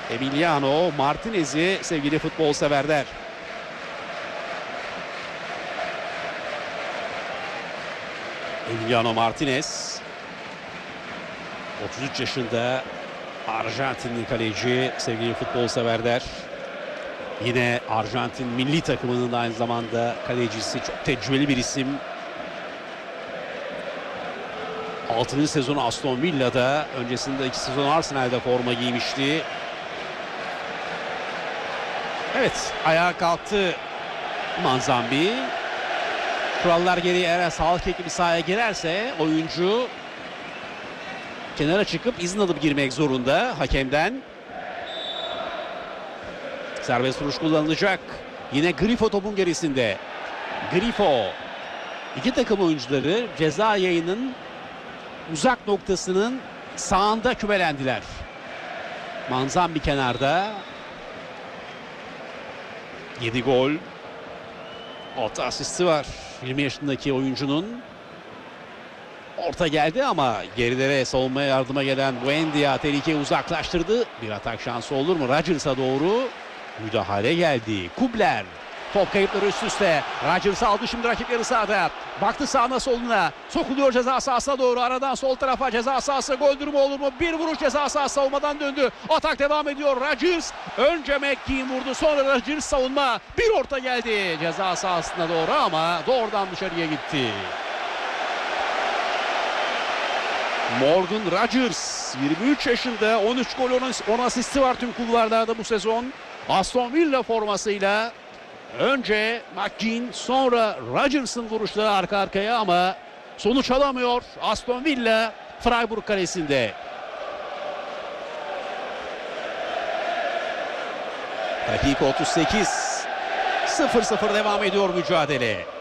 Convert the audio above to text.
Emiliano Martinez'i sevgili futbol severler. Emiliano Martinez 33 yaşında Arjantinli kaleci sevgili futbol severler. Yine Arjantin milli takımının da aynı zamanda kalecisi, çok tecrübeli bir isim. 6. sezonu Aston Villa'da, öncesinde 2 sezon Arsenal'da forma giymişti. Evet, ayağa kalktı Manzambi. Kurallar gereği eğer sağlık ekibi sahaya girerse oyuncu kenara çıkıp izin alıp girmek zorunda hakemden. Serbest vuruş kullanılacak. Yine Grifo topun gerisinde. Grifo. İki takım oyuncuları ceza yayının uzak noktasının sağında kümelendiler. Manzambi kenarda. 7 gol. 6 asisti var 20 yaşındaki oyuncunun. Orta geldi ama gerilere savunmaya yardıma gelen Buendia tehlikeyi uzaklaştırdı. Bir atak şansı olur mu? Rodgers'a doğru müdahale geldi. Kubler. Top kayıpları üst üste. Rodgers aldı şimdi rakip yarı sahada. Baktı sağına soluna. Sokuluyor ceza sahasına doğru. Aradan sol tarafa, ceza sahası gol durumu olur mu? Bir vuruş, ceza sahası savunmadan döndü. Atak devam ediyor. Rodgers önce McKean vurdu. Sonra Rodgers savunma. Bir orta geldi ceza sahasına doğru ama doğrudan dışarıya gitti. Morgan Rodgers 23 yaşında, 13 gol 10 asisti var tüm kulvarlarda bu sezon. Aston Villa formasıyla önce McKean, sonra Rodgers'ın vuruşları arka arkaya ama sonuç alamıyor Aston Villa Freiburg kalesinde. Dakika 38. 0-0 devam ediyor mücadele.